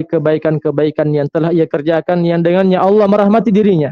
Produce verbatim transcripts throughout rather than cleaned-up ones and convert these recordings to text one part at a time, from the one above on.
kebaikan-kebaikan yang telah ia kerjakan yang dengannya Allah merahmati dirinya.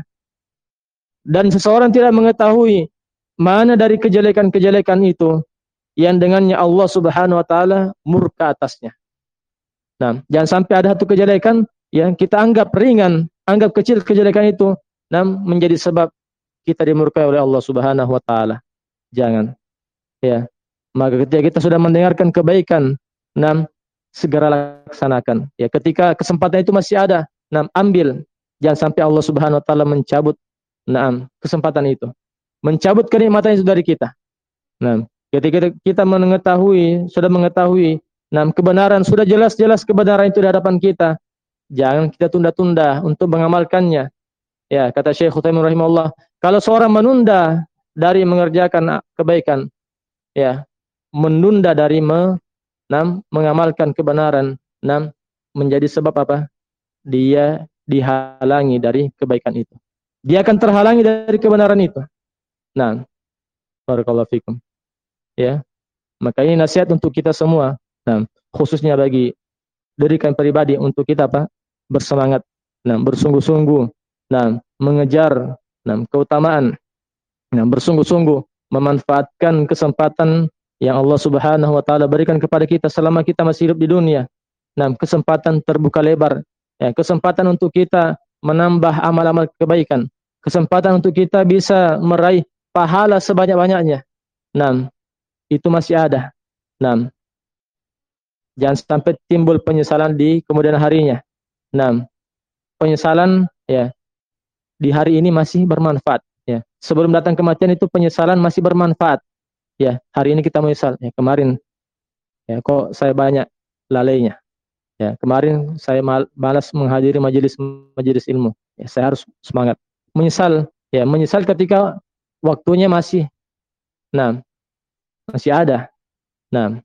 Dan seseorang tidak mengetahui mana dari kejelekan-kejelekan itu yang dengannya Allah Subhanahu wa taala murka atasnya. Nah, jangan sampai ada satu kejelekan yang kita anggap ringan, anggap kecil kejelekan itu, nah menjadi sebab kita dimurkai oleh Allah Subhanahu wa taala. Jangan. Ya. Maka ketika kita sudah mendengarkan kebaikan, nah segera laksanakan. Ya, ketika kesempatan itu masih ada, nah ambil. Jangan sampai Allah Subhanahu wa taala mencabut nah kesempatan itu. Mencabut kenikmatan itu dari kita. Nah, ketika kita mengetahui, sudah mengetahui, nah kebenaran, sudah jelas-jelas kebenaran itu di hadapan kita, jangan kita tunda-tunda untuk mengamalkannya. Ya, kata Syekh Utsaimin rahimahullah, kalau seorang menunda dari mengerjakan kebaikan, ya, menunda dari me, nah, mengamalkan kebenaran, nah, menjadi sebab apa? Dia dihalangi dari kebaikan itu. Dia akan terhalangi dari kebenaran itu. Nah, barakallahu fikum. Ya, maka ini nasihat untuk kita semua, nah, khususnya bagi diri kami pribadi untuk kita apa? Bersemangat, nah, bersungguh-sungguh, nah, mengejar, nah, keutamaan, nah, bersungguh-sungguh memanfaatkan kesempatan yang Allah Subhanahu wa taala berikan kepada kita selama kita masih hidup di dunia. Nah, kesempatan terbuka lebar, ya, kesempatan untuk kita menambah amal-amal kebaikan, kesempatan untuk kita bisa meraih pahala sebanyak-banyaknya. Nah, itu masih ada. Nah, jangan sampai timbul penyesalan di kemudian harinya. Nah, penyesalan ya di hari ini masih bermanfaat. Ya, sebelum datang kematian itu penyesalan masih bermanfaat. Ya, hari ini kita menyesal. Ya, kemarin ya kok saya banyak lalainya. Ya, kemarin saya mal, malas menghadiri majelis majelis ilmu. Ya, saya harus semangat. Menyesal, ya, menyesal ketika waktunya masih, nah, masih ada. Nah,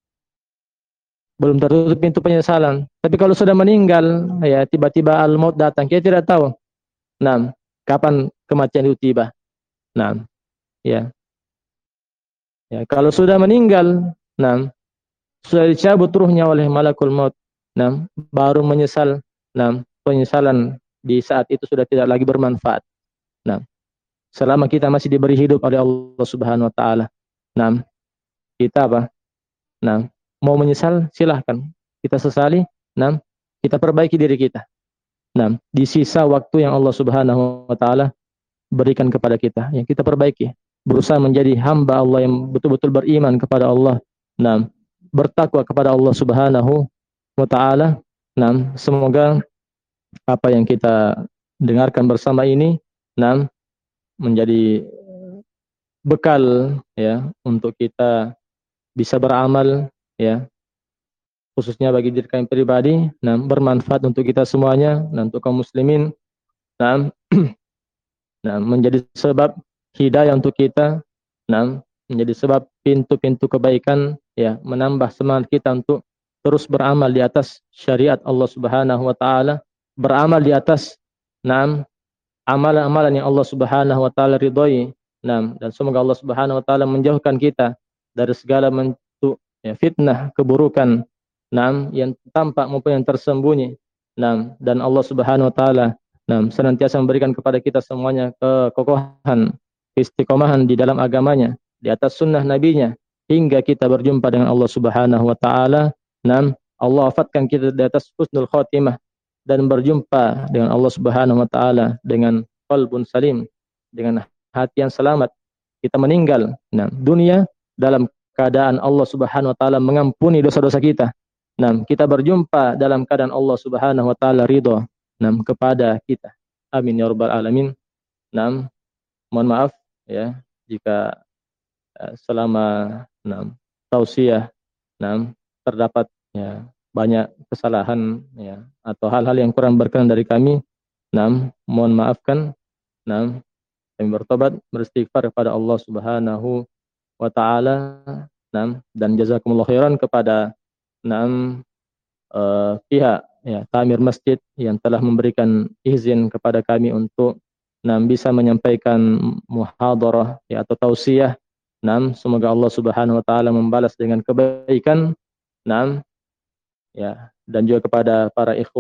belum tertutup pintu penyesalan. Tapi kalau sudah meninggal, ya tiba-tiba al-maut datang, kita tidak tahu. Nah, kapan kematian itu tiba. Nah, ya. Ya, kalau sudah meninggal, nah, sudah dicabut ruhnya oleh malakul maut. Nah, baru menyesal. Nah, penyesalan di saat itu sudah tidak lagi bermanfaat. Nah, selama kita masih diberi hidup oleh Allah Subhanahu wa taala. Nah, kita apa? Nah, mau menyesal silahkan. Kita sesali, nah, kita perbaiki diri kita. Nah, di sisa waktu yang Allah Subhanahu wa taala berikan kepada kita, yang kita perbaiki. Berusaha menjadi hamba Allah yang betul-betul beriman kepada Allah. Nah, bertakwa kepada Allah Subhanahu wa taala. Nah, semoga apa yang kita dengarkan bersama ini, nah, menjadi bekal ya untuk kita bisa beramal ya, khususnya bagi diri kami pribadi, nah, bermanfaat untuk kita semuanya, nah, untuk kaum muslimin, nah, nah, menjadi sebab hidayah untuk kita, nah, menjadi sebab pintu-pintu kebaikan ya, menambah semangat kita untuk terus beramal di atas syariat Allah Subhanahu wa taala, beramal di atas nah, amalan-amalan yang Allah Subhanahu wa taala ridhoi. Nah, dan semoga Allah Subhanahu wa taala menjauhkan kita dari segala bentuk ya, fitnah, keburukan, nah, yang tampak maupun yang tersembunyi. Nah, dan Allah Subhanahu wa taala nah, senantiasa memberikan kepada kita semuanya kekokohan, istiqomahan di dalam agamanya, di atas sunnah nabinya, hingga kita berjumpa dengan Allah Subhanahu wa taala. Nah, Allah wafatkan kita di atas husnul khotimah dan berjumpa dengan Allah Subhanahu wa taala dengan qalbun salim, dengan hati yang selamat. Kita meninggal nah, dunia dalam keadaan Allah Subhanahu wa taala mengampuni dosa-dosa kita. Nah, kita berjumpa dalam keadaan Allah Subhanahu wa taala ridha nah, kepada kita. Amin ya rabbal alamin. Nah, mohon maaf ya jika uh, selama nah, tausiah nah, terdapat ya banyak kesalahan ya atau hal-hal yang kurang berkenan dari kami. Nah, mohon maafkan. Nah, kami bertobat, beristighfar kepada Allah Subhanahu wa taala. Nah, dan jazakumullah khairan kepada enam uh, pihak ya Tamir Masjid yang telah memberikan izin kepada kami untuk nah, bisa menyampaikan muhadharah ya atau tausiah. Nah, semoga Allah Subhanahu wa taala membalas dengan kebaikan. Nah, ya, dan juga kepada para ikhwan